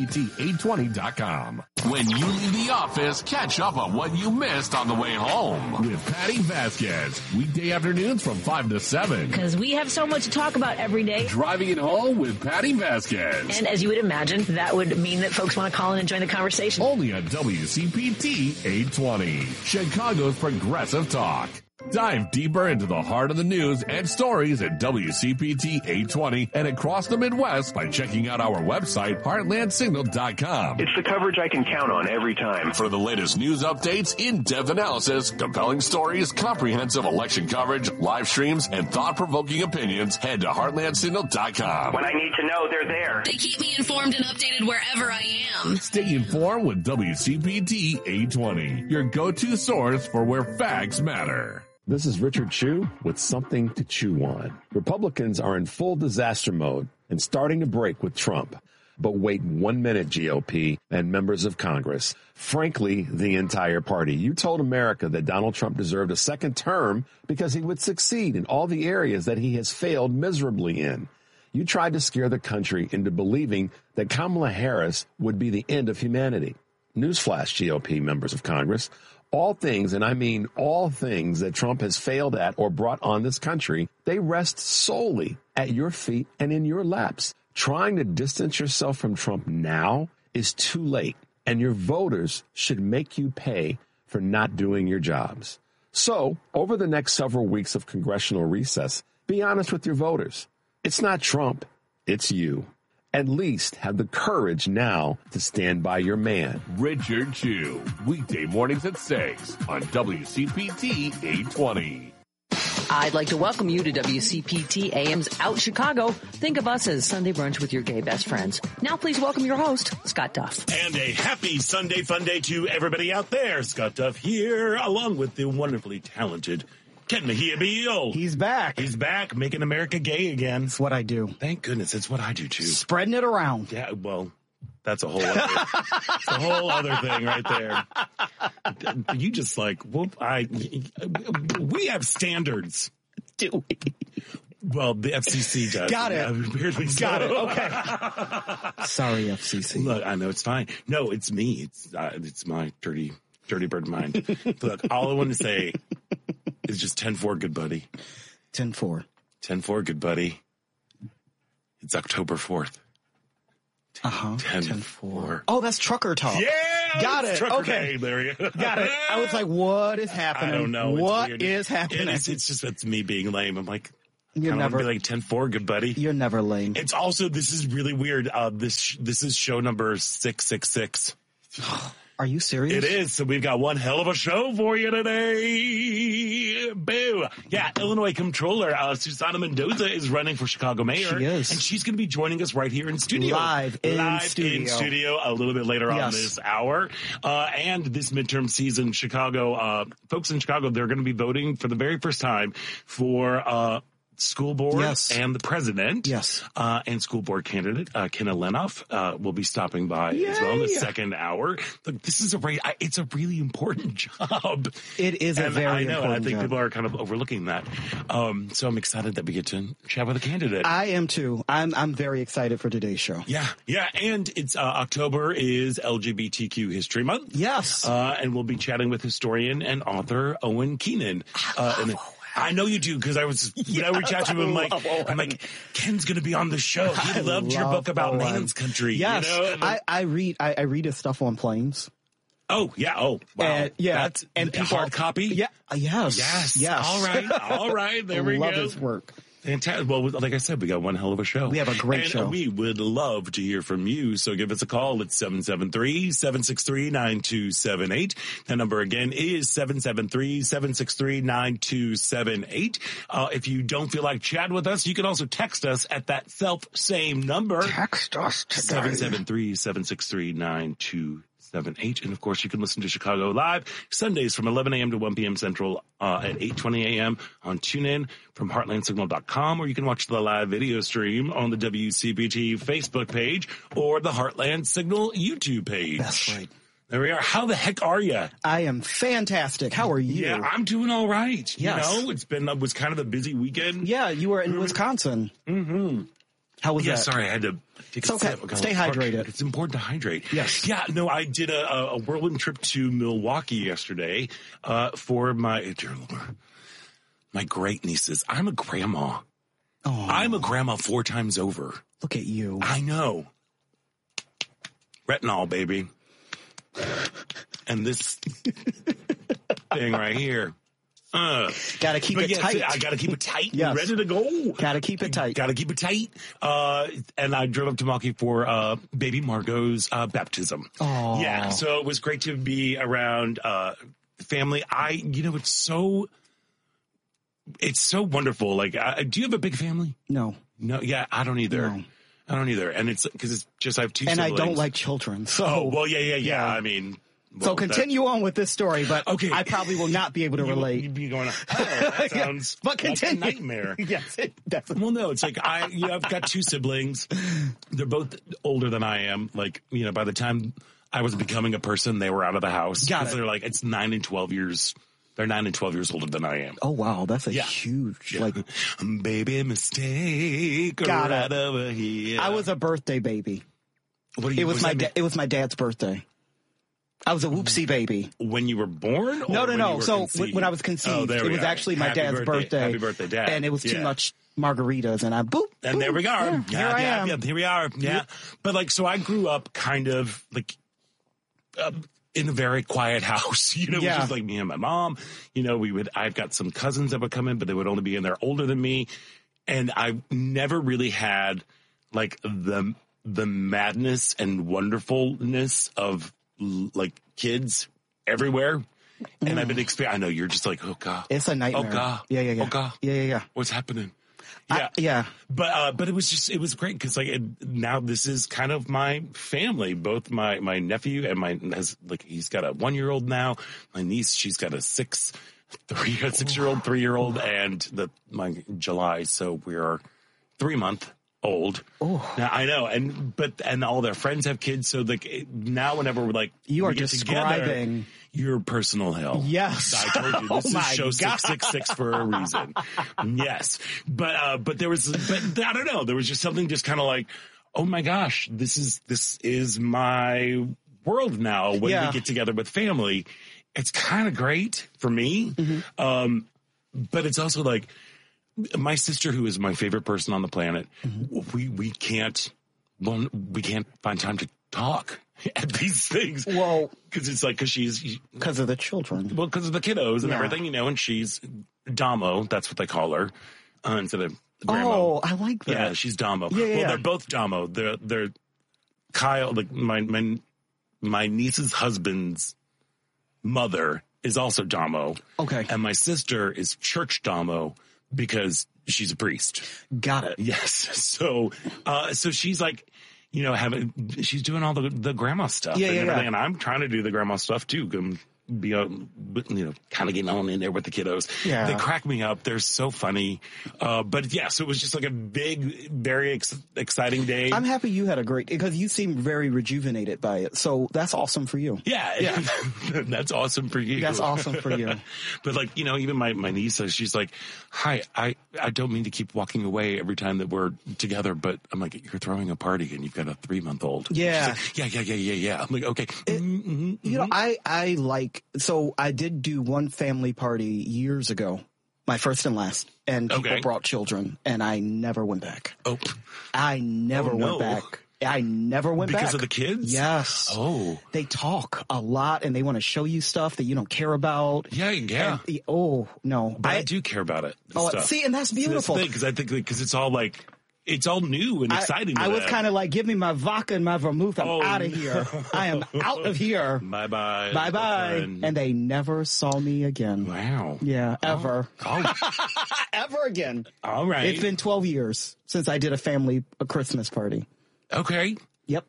WCPT820.com. When you leave the office, catch up on what you missed on the way home. With Patty Vasquez. Weekday afternoons from 5 to 7. Because we have so much to talk about every day. Driving it home with Patty Vasquez. And as you would imagine, that would mean that folks want to call in and join the conversation. Only on WCPT 820. Chicago's Progressive Talk. Dive deeper into the heart of the news and stories at WCPT 820 and across the Midwest by checking out our website, heartlandsignal.com. It's the coverage I can count on every time. For the latest news updates, in-depth analysis, compelling stories, comprehensive election coverage, live streams, and thought-provoking opinions, head to heartlandsignal.com. When I need to know, they're there. They keep me informed and updated wherever I am. Stay informed with WCPT 820, your go-to source for where facts matter. This is Richard Chew with something to chew on. Republicans are in full disaster mode and starting to break with Trump. But wait 1 minute, GOP and members of Congress. Frankly, the entire party. You told America that Donald Trump deserved a second term because he would succeed in all the areas that he has failed miserably in. You tried to scare the country into believing that Kamala Harris would be the end of humanity. Newsflash, GOP members of Congress. All things, and I mean all things that Trump has failed at or brought on this country, they rest solely at your feet and in your laps. Trying to distance yourself from Trump now is too late, and your voters should make you pay for not doing your jobs. So, over the next several weeks of congressional recess, be honest with your voters. It's not Trump, it's you. At least have the courage now to stand by your man. Richard Chew, weekday mornings at 6 on WCPT 820. I'd like to welcome you to WCPT AM's Out Chicago. Think of us as Sunday brunch with your gay best friends. Now please welcome your host, Scott Duff. And a happy Sunday fun day to everybody out there. Scott Duff here, along with the wonderfully talented Ken Mejia Beal. He's back. He's back, making America gay again. It's what I do. Thank goodness, it's what I do too. Spreading it around. Yeah, well, that's a whole other thing right there. You just like, whoop, we have standards. Do we? Well, the FCC does. Got it. Weirdly so. Got it. Okay. Sorry, FCC. Look, I know it's fine. No, it's me. It's my dirty bird mind. Look, all I want to say is just 10-4, good buddy. 10-4. 10-4, good buddy. It's October 4th. 10-4. Oh, that's trucker talk. Yeah, got it's it. trucker Okay, day. There you go. got it. I was like, what is happening? I don't know. What is happening? It's just that's me being lame. I'm like, You're I never be like 10-4, good buddy. You're never lame. It's also, this is really weird. This is show number 666. Are you serious? It is. So we've got one hell of a show for you today. Boo. Yeah, Illinois Comptroller Susana Mendoza is running for Chicago mayor. She is. And she's going to be joining us right here in studio. Live in studio a little bit later on Yes. this hour. And this midterm season, Chicago, folks in Chicago, they're going to be voting for the very first time for school board Yes. and the president. Yes. And school board candidate Kenna Lenoff will be stopping by as well in the second hour. Look, this is it's a really important job. It is a very I know, and I important think job. people are kind of overlooking that. So I'm excited that we get to chat with a candidate. I am too. I'm very excited for today's show. Yeah, and it's October is LGBTQ History Month. Yes. And we'll be chatting with historian and author Owen Keenan. I know you do, because I was when I reached out to him, I'm like, Ken's going to be on the show. He loved your book about Man's Country. Yes, you know? I read his stuff on planes. Oh yeah. Oh wow. That's and people hard copy. Yeah. Yes. All right. There we Love go. his work. Fantastic. Well, like I said, we got one hell of a show. We have a great and show. We would love to hear from you. So give us a call at 773-763-9278. That number again is 773-763-9278. If you don't feel like chatting with us, you can also text us at that same number. Text us today. 773-763-9278. And of course, you can listen to Chicago Live Sundays from 11 a.m. to 1 p.m. Central at 8:20 a.m. on TuneIn from heartlandsignal.com, or you can watch the live video stream on the WCPT Facebook page or the Heartland Signal YouTube page. That's right. There we are. How the heck are you? I am fantastic. How are you? Yeah, I'm doing all right. Yes. You know, it was kind of a busy weekend. Yeah, you were in Wisconsin. Mm-hmm. How was that? Yeah, sorry, I had to take It's a okay. sip. Stay hydrated. It's important to hydrate. Yes. Yeah, no, I did a whirlwind trip to Milwaukee yesterday for my great nieces. I'm a grandma. Oh. I'm a grandma 4 times over. Look at you. I know. Retinol, baby. And this thing right here. Gotta keep it tight. I gotta keep it tight Yes. and ready to go. Gotta keep it tight. Gotta keep it tight. And I drove up to Milwaukee for baby Margot's baptism. Oh. Yeah, so it was great to be around family. It's so wonderful. Like, do you have a big family? No. No, yeah, I don't either. No. I don't either. And it's because it's just I have 2 And siblings. I don't like children. So, Oh, well, yeah. I mean, so continue on with this story, but Okay. I probably will not be able to relate. You'd be going, that sounds But continue. like a nightmare. Yes, it definitely. Well, no, it's like I've got 2 siblings. They're both older than I am. Like, by the time I was becoming a person, they were out of the house. Got 'Cause it. They're like, it's 9 and 12 years. They're 9 and 12 years older than I am. Oh wow, that's a Yeah. huge Yeah. Baby mistake Got right it. over here. I was a birthday baby. What do you, It was what does that it was my dad's birthday. I was a whoopsie baby. mean? When you were born? Or No. when you were So conceived? when I was Oh, conceived, there it we was are. actually my Happy dad's birthday. Happy birthday, Dad. And it was too Yeah. much margaritas, and I boop. And there we go. Yeah, here I am. Yeah, here we are. Yeah. Yep. But like, so I grew up kind of like in a very quiet house, Yeah. which is like me and my mom. I've got some cousins that would come in, but they would only be in there older than me. And I never really had like the madness and wonderfulness of like kids everywhere. And I've been I know you're just like, oh God. It's a nightmare. Oh God. Yeah. Oh God. Yeah. What's happening? Yeah. But it was great because like now this is kind of my family. Both my nephew and he's got a 1-year-old now. My niece, she's got a 6-year-old, 3-year-old, and my July. So we're 3-month old. Oh, now I know, and all their friends have kids. So like now, whenever we're like you are we get describing together, your personal hell. Yes. I told you this is show 666 for a reason. Yes. But I don't know. There was just something just kind of like, oh my gosh, this is my world now when we get together with family. It's kind of great for me. Mm-hmm. But it's also like my sister, who is my favorite person on the planet. Mm-hmm. We can't well, we can't find time to talk at these things. Well, because it's like, because of the children. Well, because of the kiddos and everything, you know, and she's Damo. That's what they call her instead of grandma. Oh, I like that. Yeah, she's Damo. Yeah, well, yeah. they're both Damo. They're Kyle, like my niece's husband's mother is also Damo. Okay. And my sister is Church Damo because she's a priest. Got it. Yes. So she's like, you know, she's doing all the grandma stuff and everything. And I'm trying to do the grandma stuff too. Be, you know, kind of getting on in there with the kiddos. Yeah. They crack me up. They're so funny. But yeah, so it was just like a big, very exciting day. I'm happy you had a great, because you seem very rejuvenated by it. So that's awesome for you. Yeah. That's awesome for you. That's awesome for you. But like, you know, even my niece, she's like, hi, I don't mean to keep walking away every time that we're together, but I'm like, you're throwing a party and you've got a 3-month-old. Yeah. Like, yeah. I'm like, okay. You know, I like, so I did do one family party years ago, my first and last, and people brought children, and I never went back. Oh. I never went back. I never went back. Because of the kids? Yes. Oh. They talk a lot, and they want to show you stuff that you don't care about. Yeah. And, oh, no. But I do care about it. Stuff. See, and that's beautiful. Because I think, because it's all like, it's all new and exciting. I was kind of like, give me my vodka and my vermouth. I'm out of here. I am out of here. Bye-bye. Bye-bye. And they never saw me again. Wow. Yeah, ever. Oh. Ever again. All right. It's been 12 years since I did a Christmas party. Okay. Yep.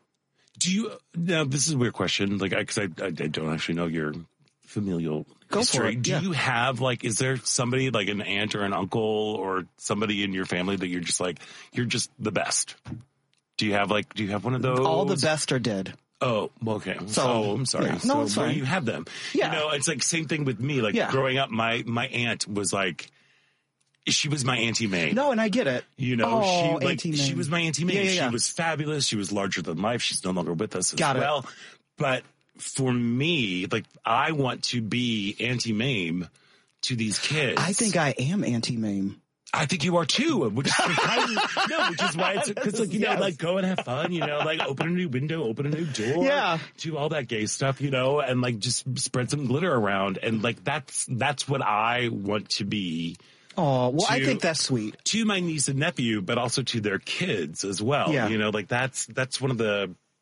Now this is a weird question, like, because I don't actually know your familial history. Do you have, like, is there somebody like an aunt or an uncle or somebody in your family that you're just like, you're just the best? Do you have one of those? All the best are dead. Oh, okay. So I'm sorry. Yeah. So No, it's where fine. you have them. Yeah. You know, it's like same thing with me. Like growing up, my aunt was like, she was my Auntie May. No, and I get it. You know, Auntie May. she was my Auntie May. Yeah. She was fabulous. She was larger than life. She's no longer with us as Got it. well. But for me, like, I want to be Auntie Mame to these kids. I think I am Auntie Mame. I think you are too, which is which is why it's, because, like, you know, like, go and have fun, you know, like, open a new window, open a new door, do all that gay stuff, you know, and like just spread some glitter around, and like that's what I want to be. Oh, well, I think that's sweet. To my niece and nephew, but also to their kids as well. Yeah. You know, like that's one of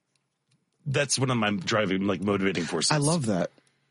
my driving, like, motivating forces. I love that.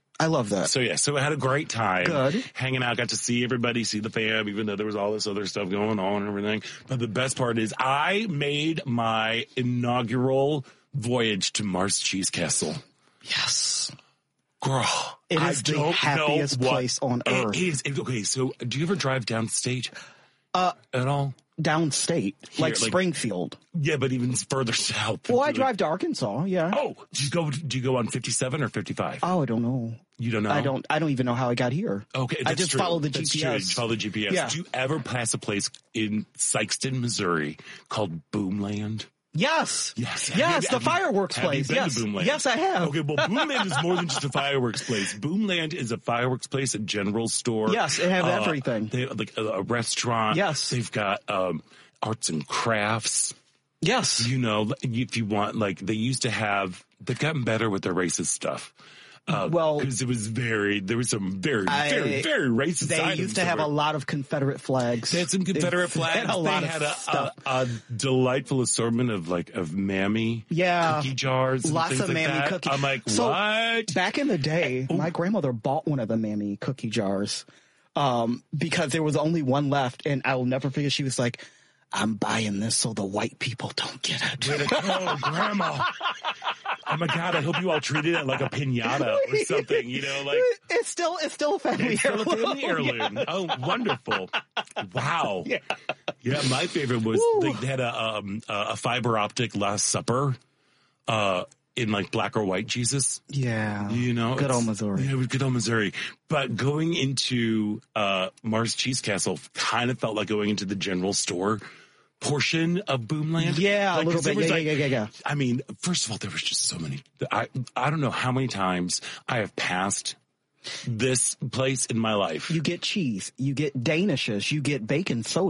So yeah, so I had a great time. Good. Hanging out, got to see everybody, see the fam, even though there was all this other stuff going on and everything. But the best part is I made my inaugural voyage to Mars Cheese Castle. Yes. Girl, it is the happiest place on earth. It is. Okay, so do you ever drive downstate at all? Downstate? Here, like Springfield? Yeah, but even further south. Well, I drive to Arkansas, yeah. Oh, do you go on 57 or 55? Oh, I don't know. You don't know? I don't even know how I got here. Okay, that's I just true. follow the That's GPS. True. You follow the GPS. Yeah. Do you ever pass a place in Sikeston, Missouri called Boomland? Yes. Yes. The fireworks place. Have you been Yes. to Boomland? Yes, I have. Okay, well, Boomland is more than just a fireworks place. Boomland is a fireworks place, a general store. Yes, they have everything. They have, like, a restaurant. Yes. They've got arts and crafts. Yes. You know, if you want, like, they've gotten better with their racist stuff. Because there was some very racist They items. used to have a lot of Confederate flags. They had some Confederate flags. A lot they of had stuff. a delightful assortment of Mammy cookie jars. And Lots things of like Mammy that. cookie. I'm like, so, what? Back in the day, my grandmother bought one of the Mammy cookie jars because there was only one left, and I will never forget. She was like, I'm buying this so the white people don't get it. Way to go, Grandma. Oh my God, I hope you all treated it like a piñata or something, you know, like. It's still a family heirloom. Yeah. Oh, wonderful. Wow. Yeah, my favorite was they had a fiber optic Last Supper in, like, black or white Jesus. Yeah. You know. Good old Missouri. Yeah, it was good old Missouri. But going into Mars Cheese Castle kind of felt like going into the general store portion of Boomland. Yeah, like, a little bit. Yeah. I mean, first of all, there was just so many. I don't know how many times I have passed this place in my life. You get cheese. You get Danishes. You get bacon soda.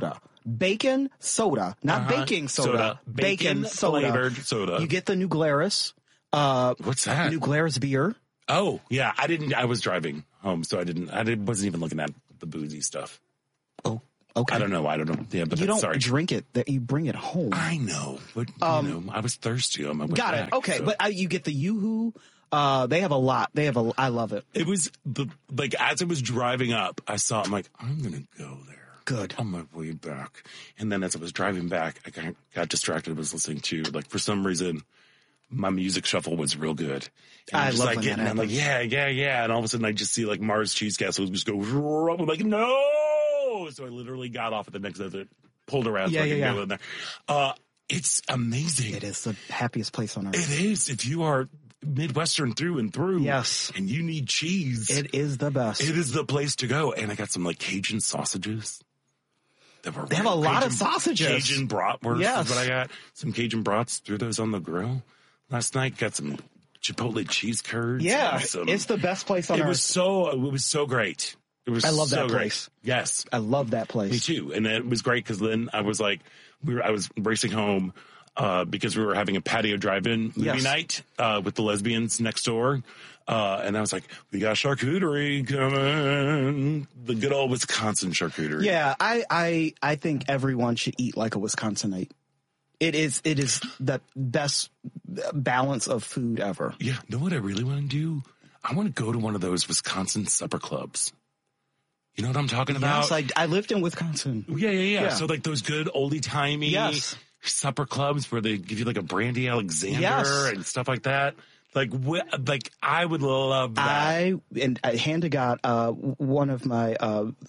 bacon soda, not baking soda, bacon soda. Flavored soda. You get the New Glarus. What's that? New Glarus beer. Oh, yeah. I was driving home, so I wasn't even looking at the boozy stuff. Oh, okay. I don't know. Yeah, but you don't sorry. drink it, that you bring it home. I know, but I was thirsty on my way got back, it. Okay, so. but you get the Yoo-Hoo. They have a lot. I love it. It was as I was driving up, I saw it. I'm like, I'm going to go there. Good. On my way back. And then as I was driving back, I got distracted. I was listening to, for some reason, my music shuffle was real good. And I I'm just love like when getting, that I'm like, happens. yeah. And all of a sudden I just see Mars Cheese Castle just go, I'm like, no. So I literally got off at the next exit, pulled around so I could go in there. It's amazing. It is the happiest place on earth. It is. If you are Midwestern through and through. Yes. And you need cheese. It is the best. It is the place to go. And I got some Cajun sausages. They have a lot of sausages. Cajun bratwurst yes. is what I got. Some Cajun brats, threw those on the grill. Last night, got some Chipotle cheese curds. Yeah, it's the best place on earth. It was so great. I love that place. Yes. I love that place. Me too. And it was great because then I was I was racing home because we were having a patio drive-in movie night with the lesbians next door. And I was like, we got charcuterie coming. The good old Wisconsin charcuterie. Yeah, I think everyone should eat like a Wisconsinite. It is the best balance of food ever. Yeah. Know what I really want to do? I want to go to one of those Wisconsin supper clubs. You know what I'm talking about? Yes, I lived in Wisconsin. Yeah. So those good oldie-timey supper clubs where they give you a Brandy Alexander and stuff like that. I would love that. Hand to God, one of my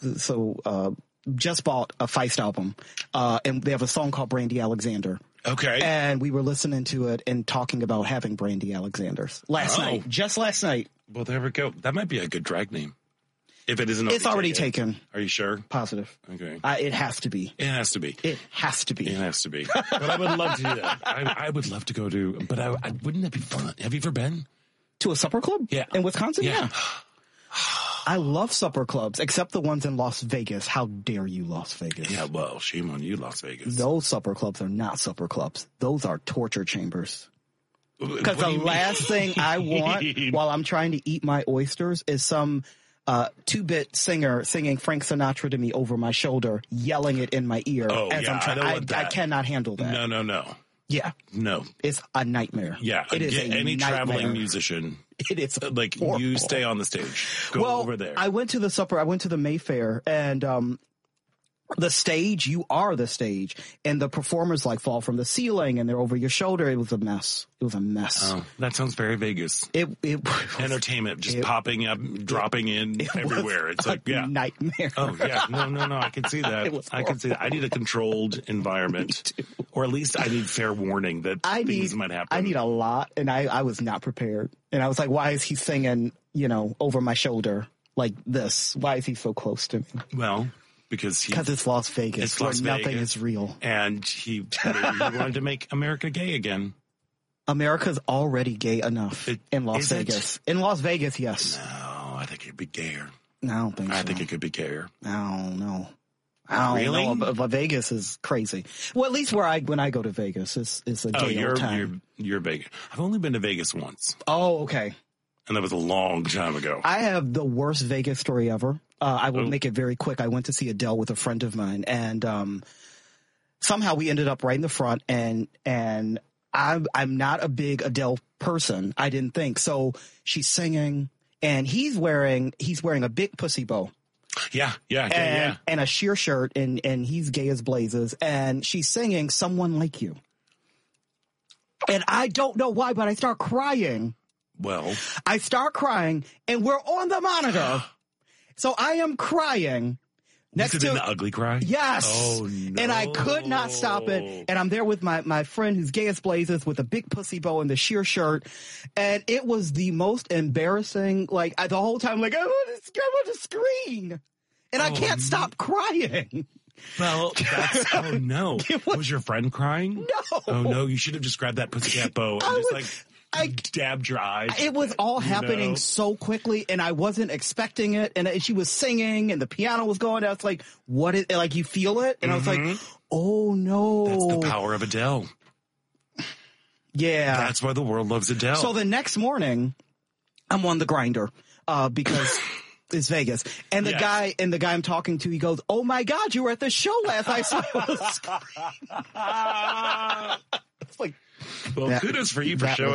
just bought a Feist album, and they have a song called Brandy Alexander. Okay. And we were listening to it and talking about having Brandy Alexanders just last night. Well, there we go. That might be a good drag name. If it isn't, it's already taken. Are you sure? Positive. Okay. It has to be. It has to be. It has to be. It has to be. But I would love to do that. I would love to go to. But wouldn't that be fun? Have you ever been to a supper club? Yeah, in Wisconsin. Yeah. I love supper clubs, except the ones in Las Vegas. How dare you, Las Vegas? Yeah, well, shame on you, Las Vegas. Those supper clubs are not supper clubs. Those are torture chambers. Because the last thing I want while I'm trying to eat my oysters is some 2-bit singer singing Frank Sinatra to me over my shoulder, yelling it in my ear as I'm trying. I cannot handle that. No. Yeah. No. It's a nightmare. Yeah. It is any nightmare. traveling musician. It is horrible. You stay on the stage. Go over there. I went to the Mayfair, and the stage, you are the stage, and the performers fall from the ceiling and they're over your shoulder. It was a mess. Oh, that sounds very Vegas. It entertainment just popping up, dropping in everywhere. It's nightmare. Oh yeah, no. I can see that. I can see that. I need a controlled environment, or at least I need fair warning that things might happen. I need a lot, and I was not prepared. And I was like, why is he singing, over my shoulder like this? Why is he so close to me? Well, because it's Las Vegas, where nothing is real. And he wanted to make America gay again. America's already gay enough in Las Vegas. In Las Vegas, yes. No, I think it'd be gayer. No, I don't think so. I think it could be gayer. I don't know. But Vegas is crazy. Well, at least when I go to Vegas, it's a gay old time. You're Vegas. I've only been to Vegas once. Oh, okay. And that was a long time ago. I have the worst Vegas story ever. I will make it very quick. I went to see Adele with a friend of mine, and somehow we ended up right in the front. And I'm not a big Adele person. I didn't think so. She's singing, and he's wearing a big pussy bow. Yeah. And a sheer shirt, and he's gay as blazes. And she's singing "Someone Like You," and I don't know why, but I start crying. Well, I start crying, and we're on the monitor. So I am crying. Is it an ugly cry? Yes. Oh, no. And I could not stop it. And I'm there with my friend who's gay as blazes with a big pussy bow and the sheer shirt. And it was the most embarrassing, the whole time, I want to scream. And I can't stop crying. Well, oh no. Was your friend crying? No. Oh no, you should have just grabbed that pussycat bow and dabbed your eyes. It was all happening so quickly, and I wasn't expecting it. And she was singing, and the piano was going. I was like, "What is?" Like you feel it, and I was like, "Oh no!" That's the power of Adele. Yeah, that's why the world loves Adele. So the next morning, I'm on the grinder because it's Vegas, and the guy I'm talking to, he goes, "Oh my God, you were at the show last night." So I was screaming. It's like, well, kudos for you for showing